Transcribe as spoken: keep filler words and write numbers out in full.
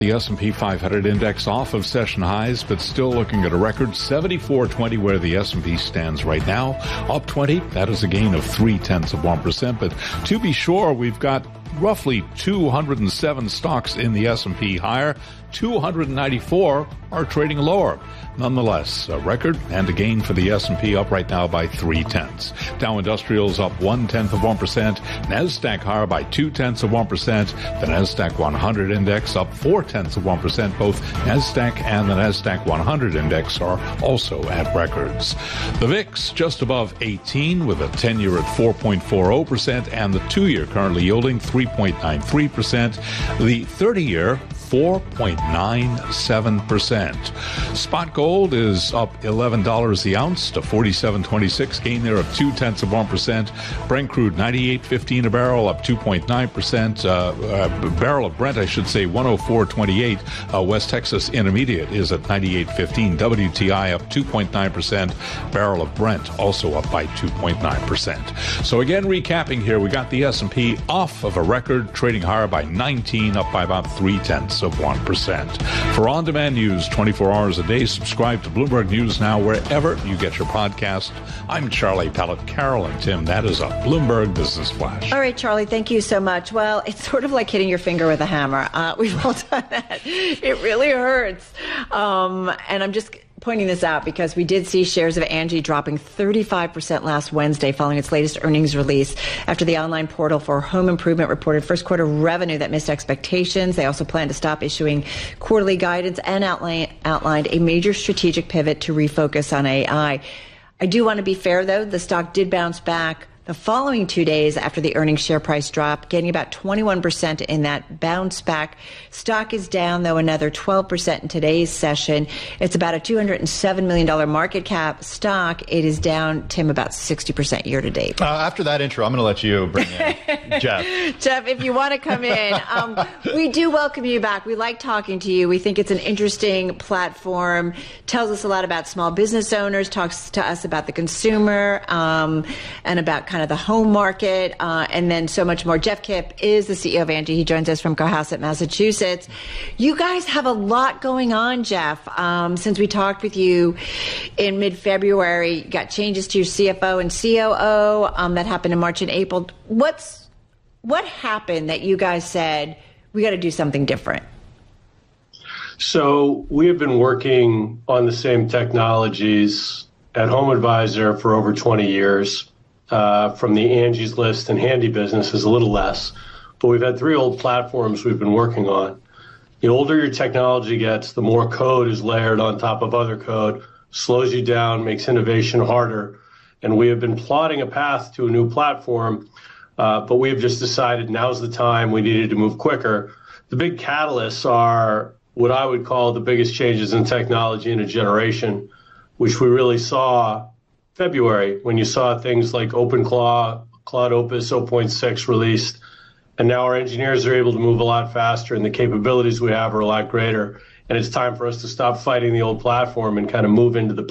The S and P five hundred index off of session highs, but still looking at a record seventy-four twenty where the S and P stands right now. Up twenty, that is a gain of three tenths of one percent. But to be sure, we've got roughly two hundred seven stocks in the S and P higher. two hundred ninety-four are trading lower. Nonetheless, a record and a gain for the S and P, up right now by three tenths. Dow Industrials up one tenth of one percent. NASDAQ higher by two tenths of one percent. The NASDAQ one hundred index up four tenths of one percent. Both NASDAQ and the NASDAQ one hundred index are also at records. The V I X just above eighteen with a ten-year at four point four zero percent and the two-year currently yielding three point nine three percent. The thirty-year four point nine seven percent. Spot gold is up eleven dollars the ounce to forty-seven twenty-six, gain there of two tenths of one percent. Brent crude ninety-eight fifteen a barrel, up two point nine percent. Uh, uh, barrel of Brent, I should say, one oh four twenty-eight. Uh, West Texas Intermediate is at ninety-eight fifteen. W T I up two point nine percent. Barrel of Brent also up by two point nine percent. So again, recapping here, we got the S and P off of a record, trading higher by nineteen, up by about three tenths of one percent. For on-demand news twenty-four hours a day, subscribe to Bloomberg News Now wherever you get your podcast. I'm Charlie Pellet. Carol and Tim, that is a Bloomberg Business Flash. All right, Charlie, thank you so much. Well, it's sort of like hitting your finger with a hammer. Uh, we've all done that. It really hurts. Um, and I'm just pointing this out because we did see shares of Angie dropping thirty-five percent last Wednesday following its latest earnings release after the online portal for home improvement reported first quarter revenue that missed expectations. They also plan to stop issuing quarterly guidance and outline, outlined a major strategic pivot to refocus on A I. I do want to be fair, though. The stock did bounce back the following two days after the earnings share price drop, getting about twenty-one percent in that bounce back. Stock is down, though, another twelve percent in today's session. It's about a two hundred seven million dollars market cap stock. It is down, Tim, about sixty percent year to date. Uh, after that intro, I'm going to let you bring in Jeff. Jeff, if you want to come in, um, we do welcome you back. We like talking to you. We think it's an interesting platform, tells us a lot about small business owners, talks to us about the consumer, um, and about kind of the home market, uh, and then so much more. Jeff Kipp is the C E O of Angie. He joins us from Cohasset, Massachusetts. You guys have a lot going on, Jeff. Um, since we talked with you in mid-February, you got changes to your C F O and C O O um, that happened in March and April. What's what happened that you guys said, we got to do something different? So we have been working on the same technologies at HomeAdvisor for over twenty years. Uh, from the Angie's List and Handy business is a little less, but we've had three old platforms we've been working on. The older your technology gets, the more code is layered on top of other code, slows you down, makes innovation harder. And we have been plotting a path to a new platform, uh, but we have just decided now's the time. We needed to move quicker. The big catalysts are what I would call the biggest changes in technology in a generation, which we really saw February, when you saw things like OpenClaw, Claude Opus zero point six released, and now our engineers are able to move a lot faster and the capabilities we have are a lot greater. And it's time for us to stop fighting the old platform and kind of move into the